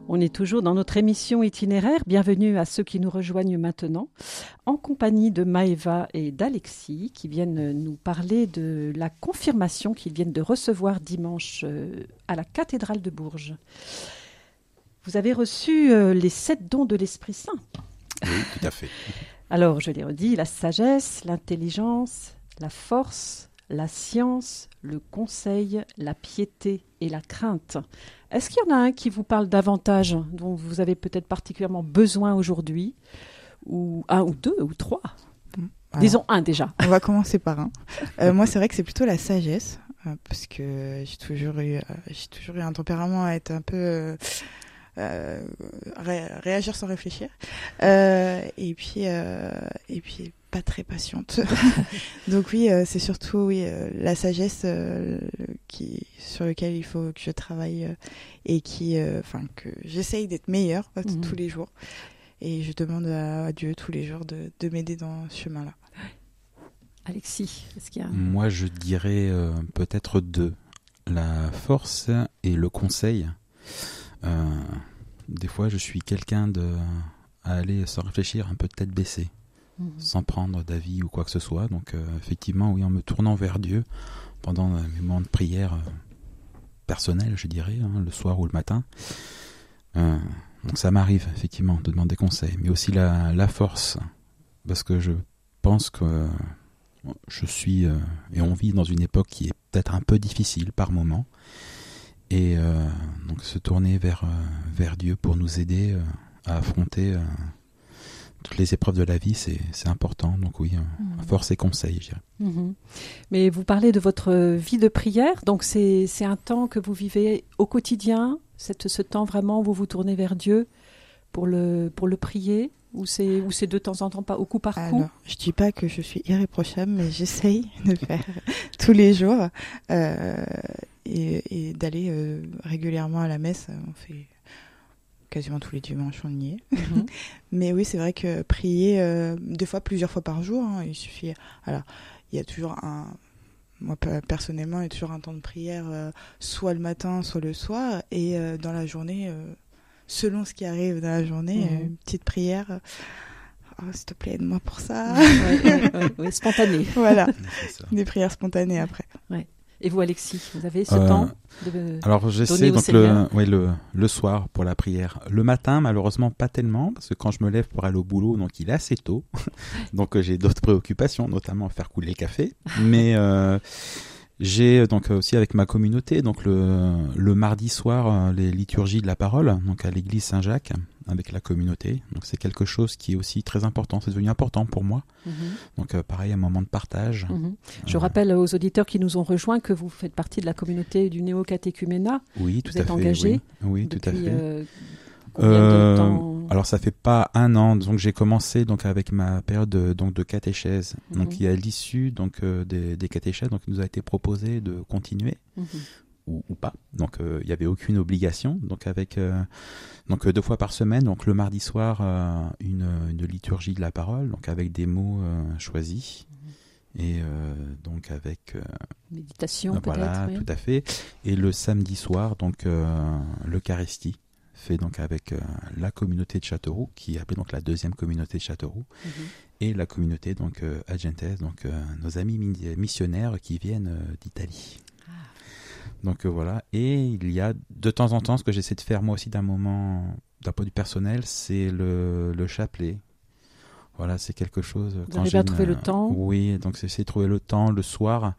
On est toujours dans notre émission itinéraire. Bienvenue à ceux qui nous rejoignent maintenant, en compagnie de Maëva et d'Alexis, qui viennent nous parler de la confirmation qu'ils viennent de recevoir dimanche à la cathédrale de Bourges. Vous avez reçu les 7 dons de l'Esprit Saint. Oui, tout à fait. Alors, je les redis, la sagesse, l'intelligence, la force, la science, le conseil, la piété et la crainte. Est-ce qu'il y en a un qui vous parle davantage, dont vous avez peut-être particulièrement besoin aujourd'hui, ou un ou deux ou trois? Alors, disons un déjà. On va commencer par un. Moi, c'est vrai que c'est plutôt la sagesse, parce que j'ai toujours eu un tempérament à être un peu réagir sans réfléchir, et puis pas très patiente. Donc oui, c'est surtout la sagesse sur laquelle il faut que je travaille et que j'essaye d'être meilleure tous les jours. Et je demande à Dieu tous les jours de m'aider dans ce chemin-là. Alexis, est-ce qu'il y a Moi, je dirais peut-être 2. La force et le conseil. Des fois, je suis quelqu'un à aller sans réfléchir, un peu de tête baissée, sans prendre d'avis ou quoi que ce soit. Donc, effectivement, oui, en me tournant vers Dieu pendant mes moments de prière personnels, je dirais, le soir ou le matin. Donc, ça m'arrive, effectivement, de demander conseil. Mais aussi la force, parce que je pense que je suis et on vit dans une époque qui est peut-être un peu difficile par moments. Et donc se tourner vers Dieu pour nous aider à affronter toutes les épreuves de la vie, c'est important. Donc oui, force et conseil, je dirais. Mais vous parlez de votre vie de prière, donc c'est un temps que vous vivez au quotidien, ce temps vraiment où vous vous tournez vers Dieu pour le prier, ou c'est de temps en temps, pas au coup par coup? Alors, je dis pas que je suis irréprochable, mais j'essaye de le faire tous les jours. Et d'aller régulièrement à la messe. On fait quasiment tous les dimanches, on y est. Mais oui, c'est vrai que prier des fois plusieurs fois par jour, il suffit. Alors, il y a toujours moi personnellement, il y a toujours un temps de prière, soit le matin, soit le soir, et dans la journée, selon ce qui arrive dans la journée, une petite prière. Oh, s'il te plaît, aide-moi pour ça. Oui, spontané. Voilà, des prières spontanées après. Ouais. Et vous, Alexis, vous avez ce temps alors j'essaie donc le soir pour la prière. Le matin, malheureusement, pas tellement, parce que quand je me lève pour aller au boulot, donc il est assez tôt. Donc j'ai d'autres préoccupations, notamment faire couler le café. Mais j'ai donc aussi avec ma communauté, donc le mardi soir, les liturgies de la parole, donc à l'église Saint-Jacques, avec la communauté. Donc c'est quelque chose qui est aussi très important, c'est devenu important pour moi. Donc pareil, un moment de partage. Je rappelle aux auditeurs qui nous ont rejoints que vous faites partie de la communauté du néo-catéchuménat. Oui, tout à fait. Vous êtes engagé. Oui, tout à fait. Combien de temps? Alors ça fait pas 1 an, donc j'ai commencé donc avec ma période de catéchèse. Donc à l'issue donc des catéchèses, donc il nous a été proposé de continuer. Ou pas. Donc il n'y avait aucune obligation. Donc avec 2 fois par semaine, donc le mardi soir, une liturgie de la parole, donc avec des mots choisis. Et donc avec méditation voilà, peut-être. Tout à fait. Et le samedi soir, donc l'Eucharistie fait donc avec la communauté de Châteauroux, qui est appelée donc la 2e communauté de Châteauroux, et la communauté donc Agentes, donc nos amis missionnaires qui viennent d'Italie. Donc voilà, et il y a de temps en temps, ce que j'essaie de faire moi aussi d'un point de vue personnel, c'est le chapelet. Voilà, c'est quelque chose... Vous arrivez à trouver le temps? Oui, donc j'essaie de trouver le temps le soir.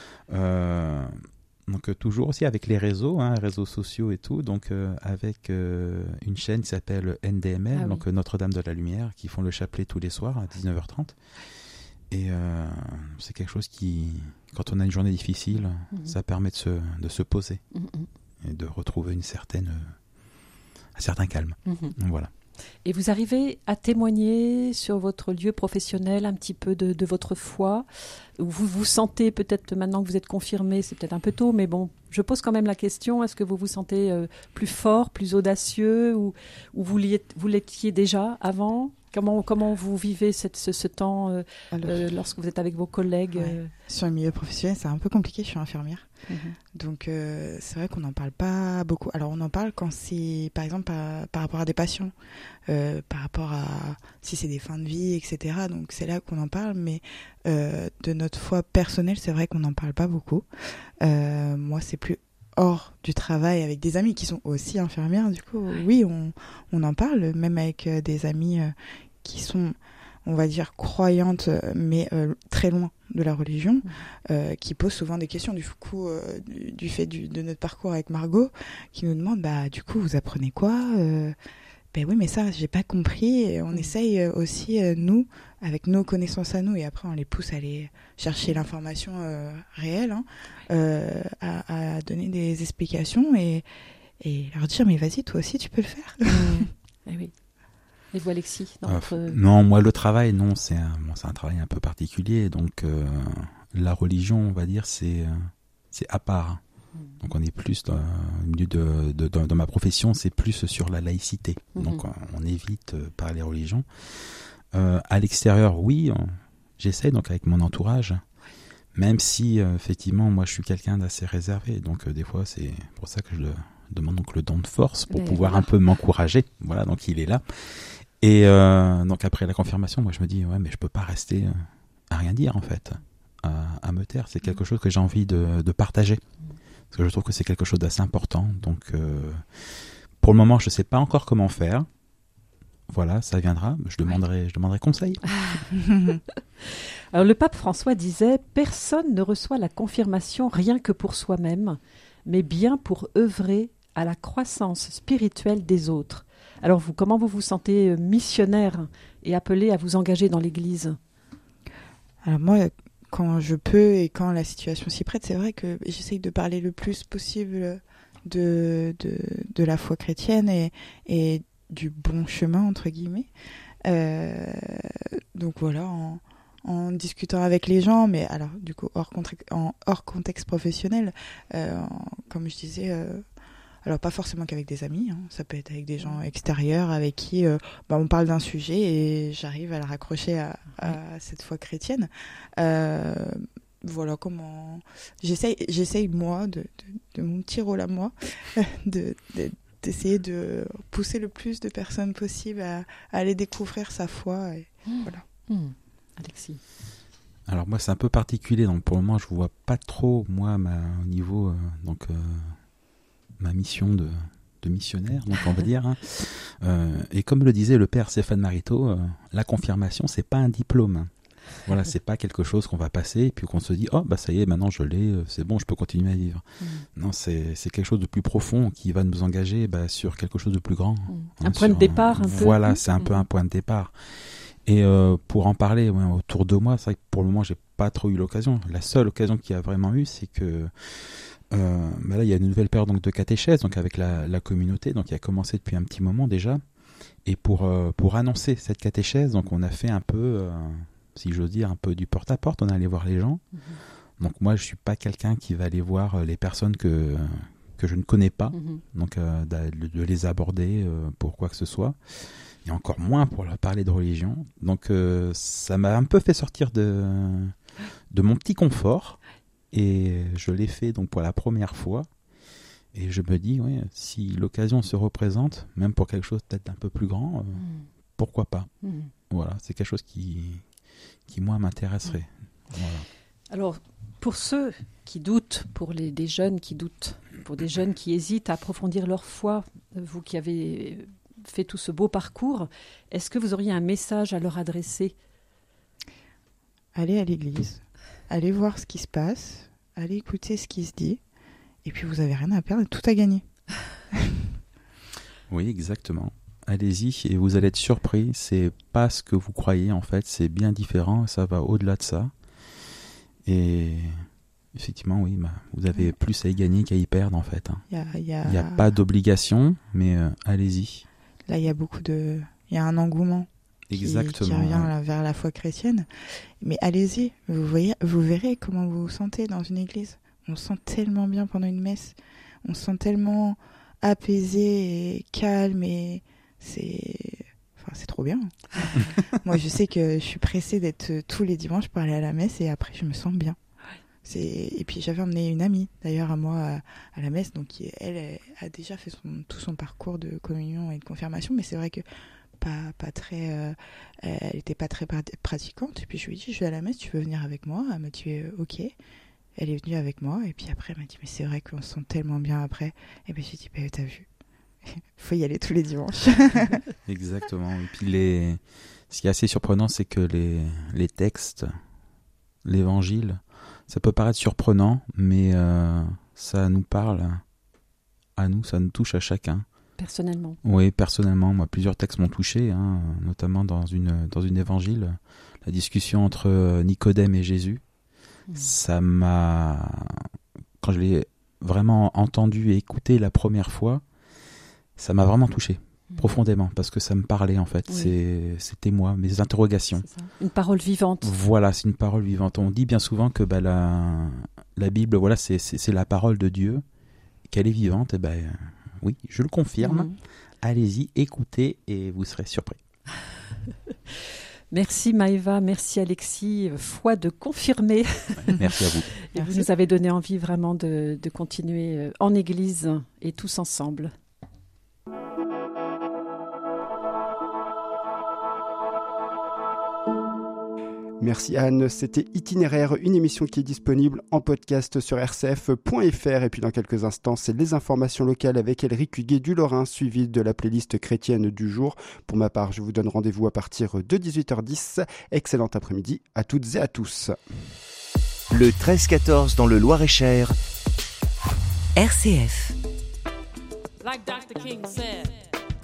Donc toujours aussi avec les réseaux sociaux et tout, donc avec une chaîne qui s'appelle NDML, donc Notre-Dame de la Lumière, qui font le chapelet tous les soirs à 19h30. Et c'est quelque chose qui, quand on a une journée difficile, ça permet de se poser et de retrouver un certain calme. Voilà. Et vous arrivez à témoigner sur votre lieu professionnel un petit peu de votre foi? Vous vous sentez peut-être, maintenant que vous êtes confirmé, c'est peut-être un peu tôt, mais bon, je pose quand même la question, est-ce que vous vous sentez plus fort, plus audacieux, ou vous l'étiez déjà avant? Comment vous vivez ce temps lorsque vous êtes avec vos collègues Sur le milieu professionnel, c'est un peu compliqué, je suis infirmière. Mhm. Donc c'est vrai qu'on n'en parle pas beaucoup. Alors on en parle quand c'est, par exemple, par rapport à des patients, par rapport à si c'est des fins de vie, etc. Donc c'est là qu'on en parle, mais de notre foi personnelle, c'est vrai qu'on n'en parle pas beaucoup. Moi, c'est plus hors du travail avec des amis qui sont aussi infirmières. Du coup, oui, on en parle, même avec des amis qui sont, on va dire, croyantes, mais très loin de la religion, qui posent souvent des questions. Du coup, du fait de notre parcours avec Margot, qui nous demande, du coup, vous apprenez quoi oui, mais ça, j'ai pas compris. Et on essaye aussi, nous, avec nos connaissances à nous, et après on les pousse à aller chercher l'information réelle, à donner des explications et leur dire, mais vas-y, toi aussi, tu peux le faire. Eh oui. Et vous, Alexis, Non, moi, le travail, non, c'est un travail un peu particulier. Donc, la religion, on va dire, c'est à part. Donc on est plus dans ma profession, c'est plus sur la laïcité. Donc on évite parler religion. À l'extérieur, oui, j'essaie donc avec mon entourage, même si effectivement moi je suis quelqu'un d'assez réservé. Donc des fois c'est pour ça que je demande donc le don de force pour pouvoir un peu m'encourager. Voilà, donc il est là. Et donc après la confirmation, moi je me dis ouais mais je peux pas rester à rien dire en fait, à me taire. C'est quelque chose que j'ai envie de partager. Parce que je trouve que c'est quelque chose d'assez important. Donc, pour le moment, je ne sais pas encore comment faire. Voilà, ça viendra. Je demanderai conseil. Alors, le pape François disait « Personne ne reçoit la confirmation rien que pour soi-même, mais bien pour œuvrer à la croissance spirituelle des autres. » Alors, comment vous vous sentez missionnaire et appelé à vous engager dans l'Église ? Alors moi, quand je peux et quand la situation s'y prête, c'est vrai que j'essaye de parler le plus possible de la foi chrétienne et du bon chemin, entre guillemets. Donc voilà, en discutant avec les gens, mais alors du coup hors contexte professionnel, comme je disais, alors pas forcément qu'avec des amis, ça peut être avec des gens extérieurs avec qui on parle d'un sujet et j'arrive à la raccrocher à cette foi chrétienne. Voilà comment j'essaye moi de mon petit rôle à moi d'essayer de pousser le plus de personnes possible à aller découvrir sa foi et voilà. Alexis. Alors moi c'est un peu particulier, donc pour le moment je vois pas trop moi au niveau ma mission de missionnaire, donc on va dire. Et comme le disait le père Stéphane Marito, la confirmation c'est pas un diplôme. Voilà, c'est pas quelque chose qu'on va passer et puis qu'on se dit ça y est, maintenant je l'ai, c'est bon, je peux continuer à vivre. Non, c'est quelque chose de plus profond qui va nous engager sur quelque chose de plus grand. Un point de départ un peu. Voilà, c'est un peu un point de départ. Et pour en parler autour de moi, c'est vrai que pour le moment j'ai pas trop eu l'occasion. La seule occasion qu'il y a vraiment eu, c'est que là il y a une nouvelle période donc de catéchèse, donc avec la communauté, donc qui a commencé depuis un petit moment déjà. Et pour annoncer cette catéchèse, donc on a fait un peu si j'ose dire, un peu du porte-à-porte, on est allé voir les gens. Donc moi, je suis pas quelqu'un qui va aller voir les personnes que je ne connais pas, donc de les aborder pour quoi que ce soit, et encore moins pour leur parler de religion. Donc ça m'a un peu fait sortir de mon petit confort, et je l'ai fait donc pour la première fois. Et je me dis, si l'occasion se représente, même pour quelque chose peut-être un peu plus grand, pourquoi pas. Voilà, c'est quelque chose qui moi m'intéresserait. Voilà. Alors pour ceux qui doutent, pour des jeunes qui doutent, pour des jeunes qui hésitent à approfondir leur foi, vous qui avez fait tout ce beau parcours, est-ce que vous auriez un message à leur adresser ? Allez à l'église, allez voir ce qui se passe, allez écouter ce qui se dit, et puis vous n'avez rien à perdre, tout à gagner. Oui, exactement. Allez-y et vous allez être surpris, c'est pas ce que vous croyez en fait, c'est bien différent, ça va au-delà de ça. Et effectivement, oui, vous avez plus à y gagner qu'à y perdre en fait. Il y a pas d'obligation, mais allez-y. Là, il y a un engouement qui revient vers la foi chrétienne. Mais allez-y, vous verrez comment vous vous sentez dans une église. On se sent tellement bien pendant une messe, on se sent tellement apaisé et calme et c'est c'est trop bien. Moi, je sais que je suis pressée d'être tous les dimanches pour aller à la messe et après, je me sens bien. Et puis, j'avais emmené une amie, d'ailleurs, à moi à la messe. Donc, elle a déjà fait tout son parcours de communion et de confirmation. Mais c'est vrai que pas très... elle n'était pas très pratiquante. Et puis, je lui ai dit, je vais à la messe, tu veux venir avec moi? Elle m'a dit, OK. Elle est venue avec moi. Et puis après, elle m'a dit, mais c'est vrai qu'on se sent tellement bien après. Et puis, j'ai dit, t'as vu? Faut y aller tous les dimanches. Exactement. Et puis ce qui est assez surprenant, c'est que les textes, l'évangile, ça peut paraître surprenant, mais ça nous parle à nous, ça nous touche à chacun. Personnellement. Oui, personnellement. Moi, plusieurs textes m'ont touché, notamment dans une évangile, la discussion entre Nicodème et Jésus. Ça m'a... Quand je l'ai vraiment entendu et écouté la première fois, ça m'a vraiment touché, profondément, parce que ça me parlait, en fait. Oui. C'était moi, mes interrogations. C'est ça. Une parole vivante. Voilà, c'est une parole vivante. On dit bien souvent que la Bible, voilà, c'est la parole de Dieu, qu'elle est vivante. Et oui, je le confirme. Allez-y, écoutez, et vous serez surpris. Merci Maëva, merci Alexis, foi de confirmer. Merci à vous. Et vous nous avez donné envie vraiment de continuer en Église et tous ensemble. Merci Anne, c'était Itinéraire, une émission qui est disponible en podcast sur rcf.fr et puis dans quelques instants c'est les informations locales avec Elric Huguet du Lorrain suivi de la playlist chrétienne du jour. Pour ma part je vous donne rendez-vous à partir de 18h10, excellent après-midi à toutes et à tous. Le 13-14 dans le Loir-et-Cher, RCF. Like Dr. King said.